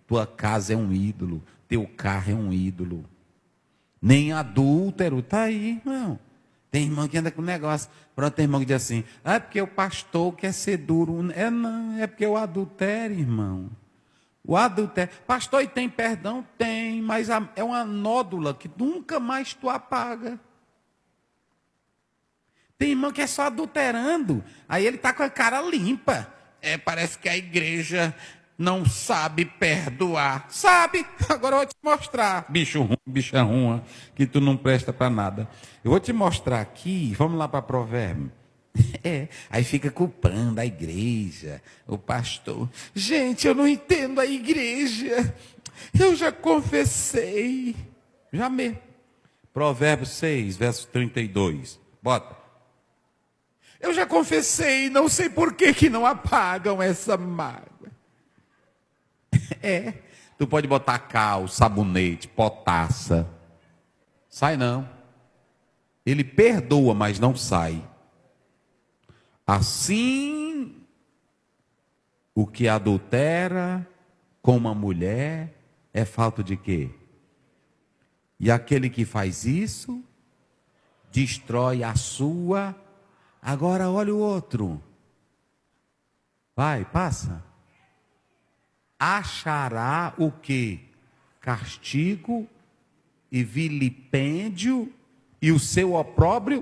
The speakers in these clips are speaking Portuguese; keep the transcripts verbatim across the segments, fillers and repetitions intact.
tua casa é um ídolo, teu carro é um ídolo. Nem adúltero, está aí, irmão. Tem irmão que anda com negócio. Pronto, tem irmão que diz assim, ah, é porque o pastor quer ser duro. É não, é porque o adultério, irmão. O adultério. Pastor, e tem perdão? Tem, mas é uma nódula que nunca mais tu apaga. Tem irmão que é só adulterando. Aí ele está com a cara limpa. É, parece que a igreja não sabe perdoar. Sabe? Agora eu vou te mostrar, bicho ruim, bicha ruim, que tu não presta para nada. Eu vou te mostrar aqui, vamos lá para Provérbio. É, aí fica culpando a igreja, o pastor. Gente, eu não entendo a igreja. Eu já confessei. Já me. Provérbios seis, verso trinta e dois. Bota. Eu já confessei, não sei por que que não apagam essa mágoa. É, tu pode botar cal, sabonete, potassa. Sai não. Ele perdoa, mas não sai. Assim, o que adultera com uma mulher é falta de quê? E aquele que faz isso, destrói a sua. Agora olha o outro. Vai, passa. Achará o quê? Castigo e vilipêndio e o seu opróbrio.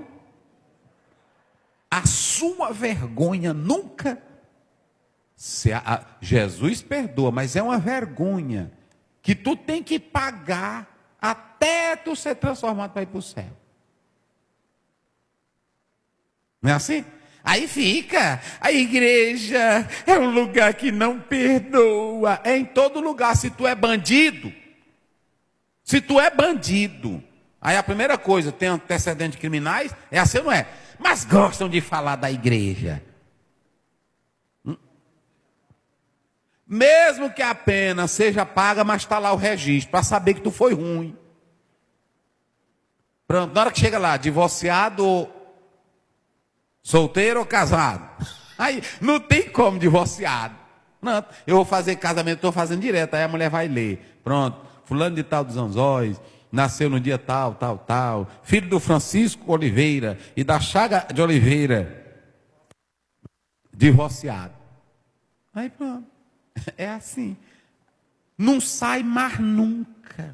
A sua vergonha nunca. Se a, a, Jesus perdoa, mas é uma vergonha que tu tem que pagar até tu ser transformado para ir para o céu. Não é assim? Aí fica, a igreja é um lugar que não perdoa. É em todo lugar. Se tu é bandido, se tu é bandido, aí a primeira coisa, tem antecedentes criminais, é assim, não é? Mas gostam de falar da igreja. Mesmo que a pena seja paga, mas está lá o registro, para saber que tu foi ruim. Pronto, na hora que chega lá, divorciado, solteiro ou casado? Aí, não tem como divorciado. Pronto, eu vou fazer casamento, estou fazendo direto, aí a mulher vai ler. Pronto, fulano de tal dos Anzóis, nasceu no dia tal, tal, tal, filho do Francisco Oliveira e da Chaga de Oliveira, divorciado. Aí pronto, é assim, não sai mais nunca,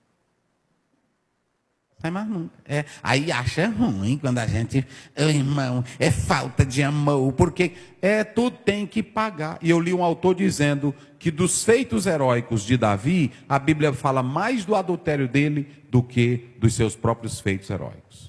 sai mais nunca. É, aí acha ruim quando a gente, oh, irmão, é falta de amor, porque é, tu tem que pagar. E eu li um autor dizendo que dos feitos heróicos de Davi, a Bíblia fala mais do adultério dele do que dos seus próprios feitos heróicos.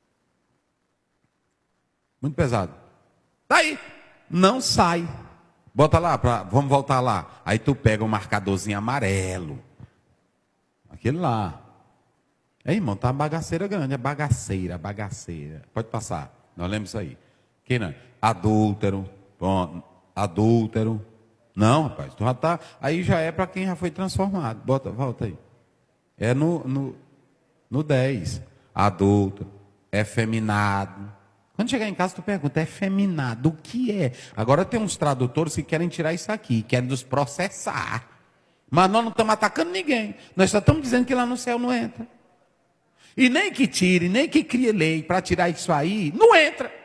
Muito pesado. Daí, não sai. Bota lá, pra, vamos voltar lá. Aí tu pega um marcadorzinho amarelo. Aquele lá. É, irmão, tá uma bagaceira grande. É bagaceira, bagaceira. Pode passar. Nós lemos isso aí. Que não? Adúltero. Bom, adúltero. Não, rapaz, tu já tá, aí já é para quem já foi transformado. Bota, volta aí. É no, no, no dez. Adulto, efeminado. Quando chegar em casa, tu pergunta, efeminado, o que é? Agora tem uns tradutores que querem tirar isso aqui, querem nos processar. Mas nós não estamos atacando ninguém. Nós só estamos dizendo que lá no céu não entra. E nem que tire, nem que crie lei para tirar isso aí, não entra.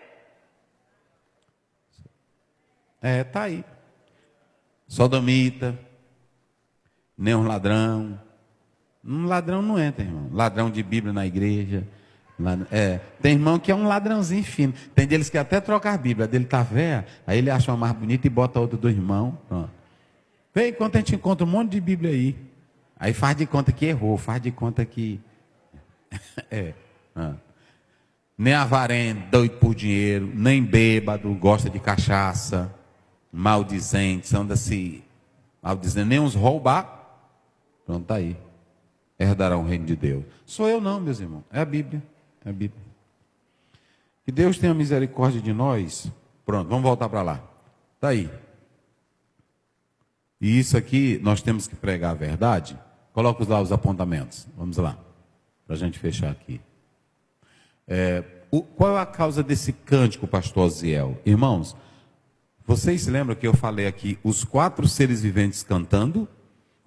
É, tá aí. Sodomita, nem um ladrão. Um ladrão não entra, irmão. Ladrão de Bíblia na igreja. É, tem irmão que é um ladrãozinho fino. Tem deles que até troca a Bíblia. A dele tá velha, aí ele acha uma mais bonita e bota a outra do irmão. Pronto. Vem, enquanto a gente encontra um monte de Bíblia aí. Aí faz de conta que errou, faz de conta que... é. Ah. Nem avarento, doido por dinheiro, nem bêbado, gosta de cachaça. Maldizentes, anda-se maldizendo, nem uns roubar. Pronto, tá aí. Herdarão o reino de Deus. Sou eu não, meus irmãos. É a Bíblia. É a Bíblia. Que Deus tenha misericórdia de nós. Pronto, vamos voltar para lá. Tá aí. E isso aqui, nós temos que pregar a verdade. Coloca lá os apontamentos. Vamos lá. Para a gente fechar aqui. É, o, qual é a causa desse cântico, pastor Oziel? Irmãos, vocês se lembram que eu falei aqui, os quatro seres viventes cantando?